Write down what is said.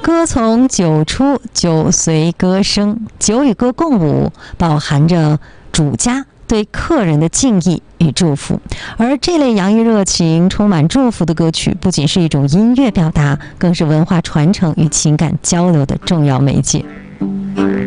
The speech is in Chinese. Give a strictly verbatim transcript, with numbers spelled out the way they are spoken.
歌从酒出，酒随歌声，酒与歌共舞，饱含着主家对客人的敬意与祝福。而这类洋溢热情、充满祝福的歌曲，不仅是一种音乐表达，更是文化传承与情感交流的重要媒介。